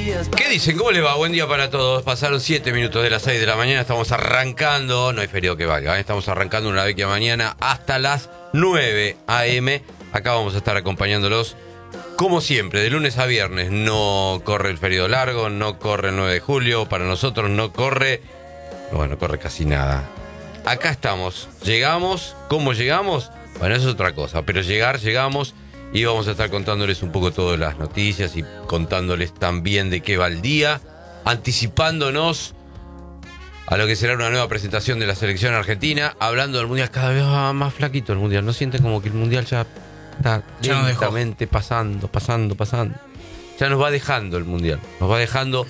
¿Qué dicen? ¿Cómo les va? Buen día para todos. Pasaron 7 minutos de las 6 de la mañana. Estamos arrancando. No hay feriado que valga, ¿eh? Estamos arrancando una vecchia mañana hasta las 9 a.m. Acá vamos a estar acompañándolos como siempre, de lunes a viernes. No corre el feriado largo, no corre el 9 de julio. Para nosotros no corre... Bueno, no corre casi nada. Acá estamos. ¿Llegamos? ¿Cómo llegamos? Bueno, eso es otra cosa. Pero llegamos... Y vamos a estar contándoles un poco todas las noticias y contándoles también de qué va el día, anticipándonos a lo que será una nueva presentación de la selección argentina, hablando del Mundial. Cada vez va más flaquito el Mundial. ¿No sienten como que el Mundial ya está lentamente pasando? Ya nos va dejando el Mundial. Nos va dejando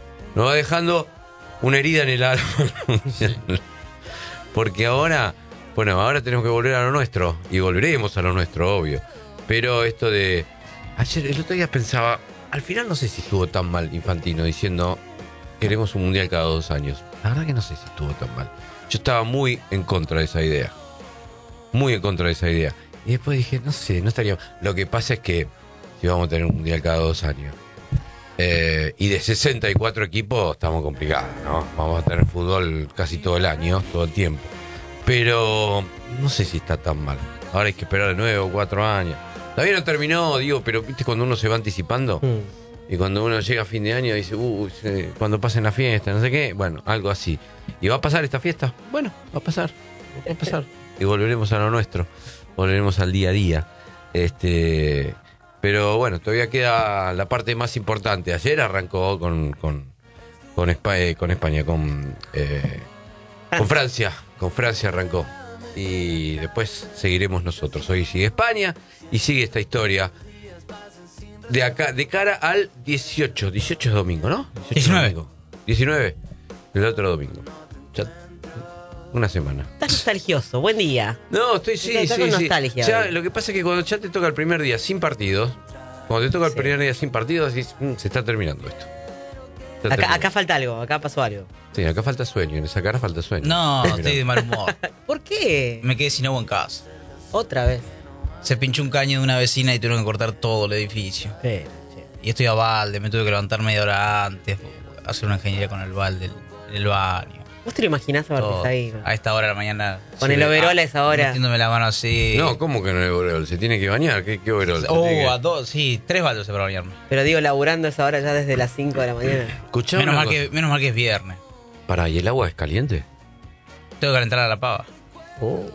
una herida en el alma. Sí. Porque ahora tenemos que volver a lo nuestro. Y volveremos a lo nuestro, obvio. Pero esto de... Ayer, el otro día pensaba... Al final no sé si estuvo tan mal Infantino diciendo... Queremos un mundial cada 2 años. La verdad que no sé si estuvo tan mal. Yo estaba muy en contra de esa idea. Y después dije, no sé, no estaría... Lo que pasa es que... Si vamos a tener un mundial cada 2 años... y de 64 equipos estamos complicados, ¿no? Vamos a tener fútbol casi todo el año, todo el tiempo. Pero... No sé si está tan mal. Ahora hay que esperar de 9 o 4 años. Todavía no terminó, digo, pero viste cuando uno se va anticipando y cuando uno llega a fin de año dice, cuando pasen la fiesta, no sé qué, bueno, algo así. ¿Y va a pasar esta fiesta? Bueno, va a pasar. Y volveremos a lo nuestro, volveremos al día a día. Pero bueno, todavía queda la parte más importante. Ayer arrancó con España, con Francia. Con Francia arrancó. Y después seguiremos nosotros. Hoy sigue España y sigue esta historia de acá, de cara al 18. 18 es domingo, ¿no? 19. El otro domingo. Ya una semana. Estás nostalgioso, buen día. No, estoy con nostalgia. Ya, lo que pasa es que cuando ya te toca el primer día sin partidos, el primer día sin partidos, decís, se está terminando esto. Acá falta algo, acá pasó algo. Sí, acá falta sueño, en esa cara falta sueño. No, estoy de mal humor. ¿Por qué? Me quedé sin agua en casa. Otra vez. Se pinchó un caño de una vecina y tuvieron que cortar todo el edificio. Sí. Y estoy a balde, me tuve que levantar media hora antes, hacer una ingeniería con el balde en el baño. ¿Vos te lo imaginás a Bartis ahí? A esta hora de la mañana. Con el overol a esa hora. Metiéndome la mano así. No, ¿cómo que no el overol? ¿Se tiene que bañar? ¿Qué overol? A 2, sí, 3 baldes para bañarme. Pero digo, laburando a esa hora ya desde las 5 de la mañana. Menos mal que es viernes. Pará, ¿y el agua es caliente? Tengo que calentar a la pava. Tengo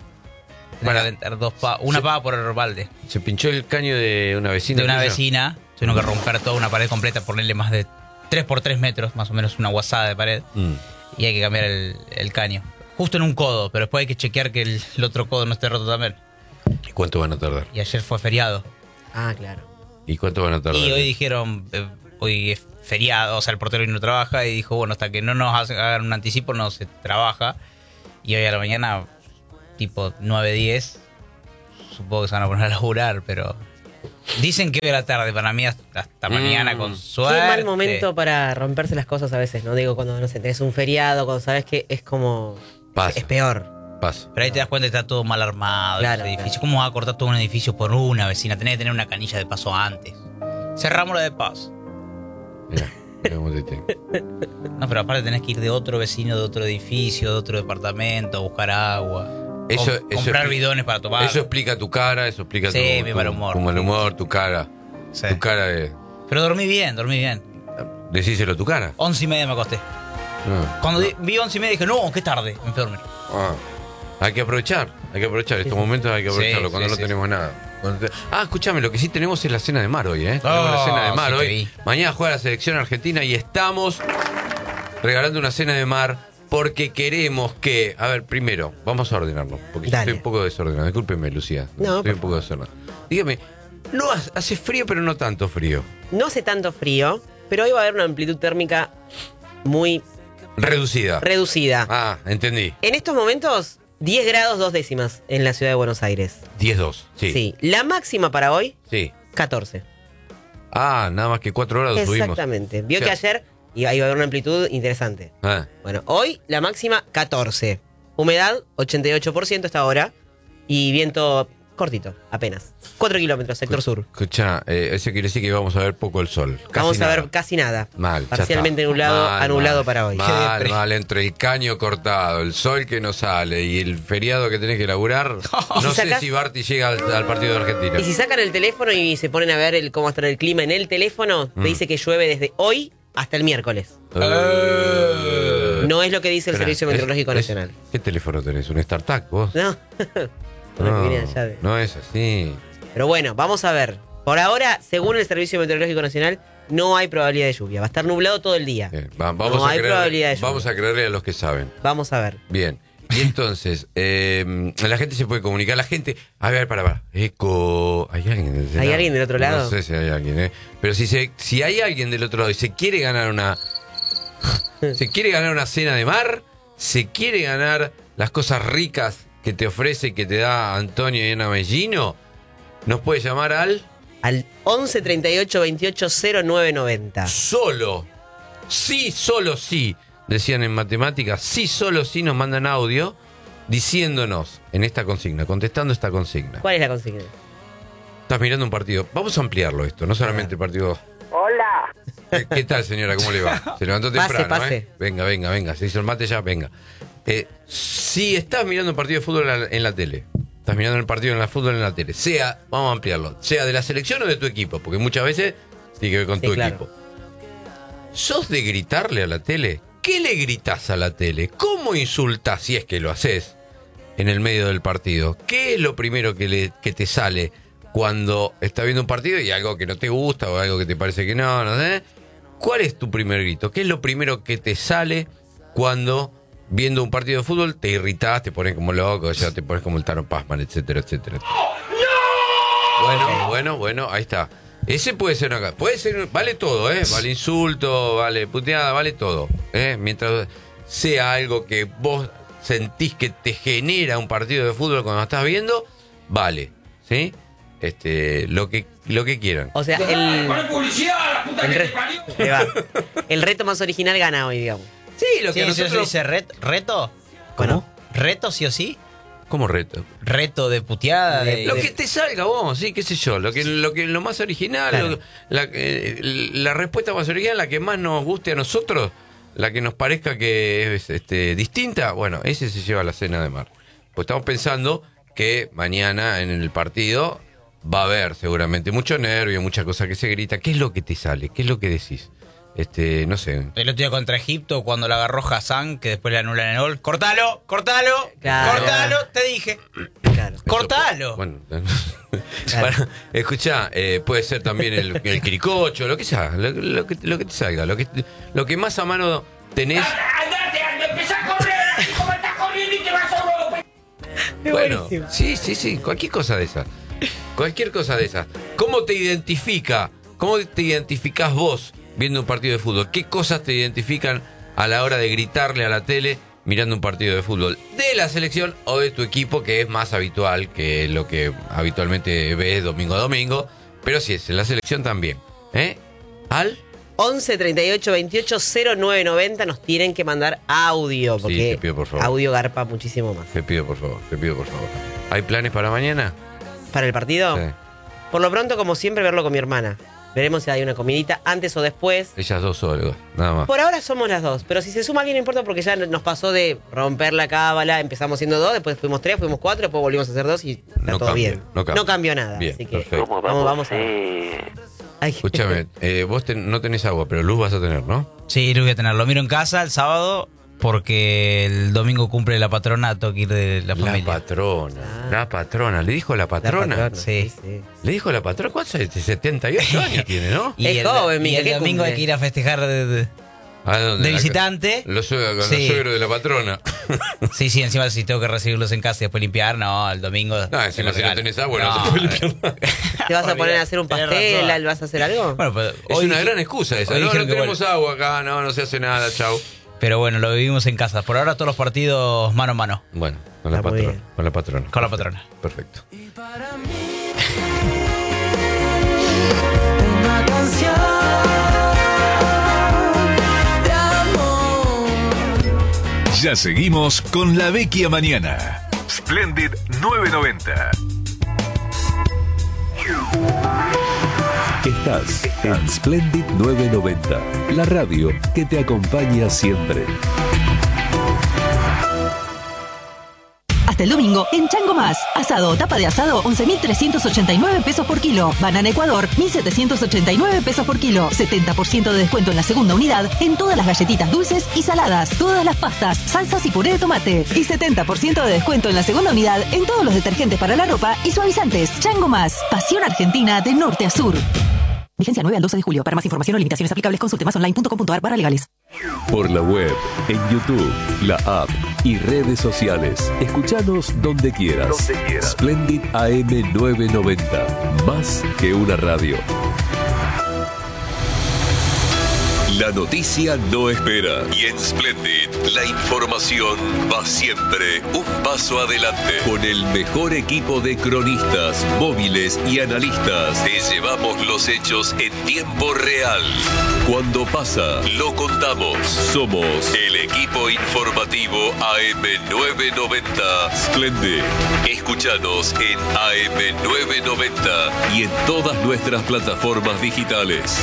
que calentar 2 pavas. Una pava por balde. ¿Se pinchó el caño de una vecina? De una vecina. Tuvieron que romper toda una pared completa, ponerle más de 3x3 metros, más o menos una guasada de pared. Y hay que cambiar el caño. Justo en un codo, pero después hay que chequear que el otro codo no esté roto también. ¿Y cuánto van a tardar? Y ayer fue feriado. Ah, claro. ¿Y cuánto van a tardar? Y hoy dijeron, hoy es feriado, o sea, el portero hoy no trabaja. Y dijo, bueno, hasta que no nos hagan un anticipo no se trabaja. Y hoy a la mañana, tipo 9:10, supongo que se van a poner a laburar, pero... Dicen que hoy a la tarde, para mí hasta mañana con suerte. Qué mal momento para romperse las cosas a veces, ¿no? Digo, cuando no sé, tenés un feriado, cuando sabes que es como... Pasa. Es peor. Pasa. Pero ahí te das cuenta que está todo mal armado, claro, ese edificio. Claro. ¿Cómo vas a cortar todo un edificio por una vecina? Tenés que tener una canilla de paso antes. Cerramos la de paso. Mirá cómo te tengo. No, pero aparte tenés que ir de otro vecino, de otro edificio, de otro departamento, a buscar agua. Comprar bidones para tomar. Eso explica tu cara, eso explica mi mal humor. Tu mal humor, tu cara. Sí. Tu cara de... Pero dormí bien. Decíselo a tu cara. 11:30 me acosté. Cuando vi 11:30 dije, no, qué tarde, me fui a dormir. Hay que aprovechar. Estos momentos hay que aprovecharlo cuando no tenemos nada. Escúchame, lo que sí tenemos es la cena de mar hoy, ¿eh? Tenemos la cena de mar hoy. Mañana juega la selección argentina y estamos regalando una cena de mar porque queremos que... A ver, primero, vamos a ordenarlo, porque yo estoy un poco desordenado. Discúlpeme, Lucía. Estoy un poco desordenado. Dígame, no hace frío, pero no tanto frío. No hace tanto frío, pero hoy va a haber una amplitud térmica muy... Reducida. Entendí. En estos momentos, 10 grados 2 décimas en la ciudad de Buenos Aires. 10-2, sí. Sí. La máxima para hoy, sí. 14. Nada más que 4 grados subimos. Exactamente. Vio que ayer iba a haber una amplitud interesante. Bueno, hoy la máxima 14. Humedad 88% hasta ahora. Y viento cortito, apenas. 4 kilómetros, sector sur. Escuchá, eso quiere decir que vamos a ver poco el sol. Vamos a ver casi nada. Mal, ya parcialmente está. anulado Mal, para hoy. Mal, entre el caño cortado, el sol que no sale y el feriado que tenés que laburar, no sé si Barty llega al partido de Argentina. Y si sacan el teléfono y se ponen a ver cómo va a estar el clima en el teléfono, te dice que llueve desde hoy hasta el miércoles. No es lo que dice el Servicio Meteorológico Nacional. ¿Qué teléfono tenés? ¿Un StarTAC vos? No. No es así. Pero bueno, vamos a ver. Por ahora, según el Servicio Meteorológico Nacional, no hay probabilidad de lluvia. Va a estar nublado todo el día. Vamos a creerle a los que saben. Vamos a ver. Bien. Y entonces, la gente se puede comunicar. La gente. A ver, para. Eco. ¿Hay alguien del ¿Hay alguien del otro lado? No sé si hay alguien, Pero si hay alguien del otro lado y se quiere ganar una. Se quiere ganar una cena de mar, se quiere ganar las cosas ricas que te ofrece y que te da Antonio y Ana Mellino, nos puede llamar al 11 38 28 0990. Solo sí, decían en matemáticas, solo sí nos mandan audio diciéndonos en esta consigna, contestando esta consigna. ¿Cuál es la consigna? Estás mirando un partido. Vamos a ampliarlo esto, no solamente el partido. Hola. ¿Qué tal, señora? ¿Cómo le va? Se levantó temprano, pase. Venga. Se hizo el mate ya, venga. Si estás mirando un partido de fútbol en la tele, estás mirando el partido de fútbol en la tele, vamos a ampliarlo, sea de la selección o de tu equipo, porque muchas veces tiene que ver con tu equipo. ¿Sos de gritarle a la tele? ¿Qué le gritás a la tele? ¿Cómo insultás, si es que lo haces, en el medio del partido? ¿Qué es lo primero que te sale cuando estás viendo un partido y algo que no te gusta o algo que te parece que no sé? ¿Cuál es tu primer grito? ¿Qué es lo primero que te sale cuando viendo un partido de fútbol te irritás, te pones como loco, ya te pones como el Tano Pazman, etcétera? ¡No! Bueno, ahí está. Ese puede ser acá. Puede ser, vale todo, vale insulto, vale puteada, vale todo, mientras sea algo que vos sentís que te genera un partido de fútbol cuando estás viendo, vale, ¿sí? Lo que quieran. O sea, el reto más original gana hoy, digamos. Sí, lo que nosotros dice reto. ¿Cómo? ¿Reto sí o sí? ¿Cómo reto? Reto de puteada. Lo que te salga vos, sí, qué sé yo. Lo más original, claro. La respuesta más original, la que más nos guste a nosotros, la que nos parezca que es distinta, bueno, ese se lleva a la cena de mar. Pues estamos pensando que mañana en el partido va a haber seguramente mucho nervio, mucha cosa que se grita. ¿Qué es lo que te sale? ¿Qué es lo que decís? No sé. El otro día contra Egipto, cuando la agarró Hassan, que después le anulan el gol. ¡Cortalo! Claro. Te dije. Claro. ¡Cortalo! Bueno, escuchá, puede ser también el quiricocho, lo que sea, lo que te salga, lo que más a mano tenés. ¡Andate! ¡Empezá a correr! Así como estás corriendo y te vas a Europa. Bueno, sí, cualquier cosa de esas. ¿Cómo te identificás vos viendo un partido de fútbol? ¿Qué cosas te identifican a la hora de gritarle a la tele mirando un partido de fútbol? De la selección o de tu equipo, que es más habitual que lo que habitualmente ves domingo a domingo. Pero sí, es en la selección también. Al 11 38 28 0990 nos tienen que mandar audio, porque sí, te pido, por favor. Audio garpa muchísimo más. Te pido por favor. ¿Hay planes para mañana? ¿Para el partido? Sí. Por lo pronto, como siempre, verlo con mi hermana. Veremos si hay una comidita antes o después. Ellas dos solas, nada más. Por ahora somos las dos, pero si se suma alguien no importa, porque ya nos pasó de romper la cábala. Empezamos siendo 2, después fuimos 3, fuimos 4, después volvimos a ser 2 y está todo bien. No cambió nada. Bien, así que perfecto. vamos a ver. Escúchame, vos no tenés agua, pero luz vas a tener, ¿no? Sí, lo voy a tener. Lo miro en casa el sábado, porque el domingo cumple la patrona, tengo que ir de la familia. La patrona. ¿Le dijo la patrona? Sí. ¿Le dijo la patrona? ¿Cuántos años? 78 años tiene, ¿no? Y es joven, y el domingo hay que ir a festejar ¿A dónde? De visitante. Con los suegros de la patrona. Sí, encima si tengo que recibirlos en casa y después limpiar, no, el domingo. No, encima si no tenés agua, no te puedes limpiar nada. ¿Te vas a poner a hacer un pastel? ¿Vas a hacer algo? Bueno, pues, es una gran excusa esa. No tenemos agua acá, no se hace nada, chau. Pero bueno, lo vivimos en casa. Por ahora todos los partidos mano a mano. Bueno, con la patrona. Con la patrona. Perfecto. Y para mí, una canción de amor. Ya seguimos con La Vecchia Mañana. Splendid 990. Estás en Splendid 990, la radio que te acompaña siempre. Hasta el domingo, en Chango Más. Asado o tapa de asado, 11.389 pesos por kilo. Banana Ecuador, 1.789 pesos por kilo. 70% de descuento en la segunda unidad en todas las galletitas dulces y saladas, todas las pastas, salsas y puré de tomate. Y 70% de descuento en la segunda unidad en todos los detergentes para la ropa y suavizantes. Chango Más. Pasión argentina de norte a sur. Vigencia 9 al 12 de julio. Para más información o limitaciones aplicables, consulte masonline.com.ar/legales. Por la web, en YouTube, la app y redes sociales. Escuchanos donde quieras. Splendid AM 990. Más que una radio. La noticia no espera. Y en Splendid, la información va siempre un paso adelante. Con el mejor equipo de cronistas, móviles y analistas, te llevamos los hechos en tiempo real. Cuando pasa, lo contamos. Somos el equipo informativo AM990 Splendid. Escúchanos en AM990 y en todas nuestras plataformas digitales.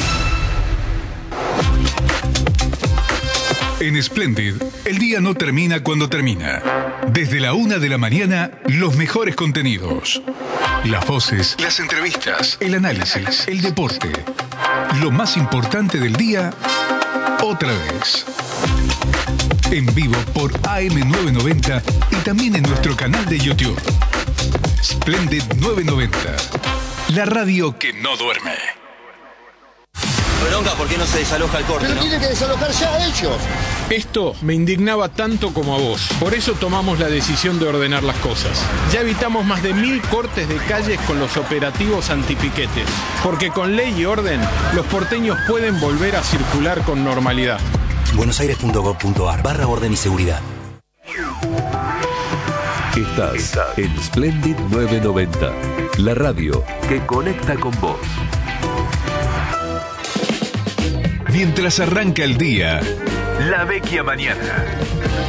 En Splendid, el día no termina cuando termina. Desde la 1 de la mañana, los mejores contenidos. Las voces, las entrevistas, el análisis, el deporte. Lo más importante del día, otra vez. En vivo por AM990 y también en nuestro canal de YouTube. Splendid 990, la radio que no duerme. Bronca, ¿por qué no se desaloja el corte? Pero ¿no? tienen que desalojar ya ellos. Esto me indignaba tanto como a vos. Por eso tomamos la decisión de ordenar las cosas. Ya evitamos más de 1000 cortes de calles con los operativos antipiquetes. Porque con ley y orden, los porteños pueden volver a circular con normalidad. buenosaires.gov.ar/orden y seguridad. Estás en Splendid 990, la radio que conecta con vos. Mientras arranca el día, la vecchia mañana.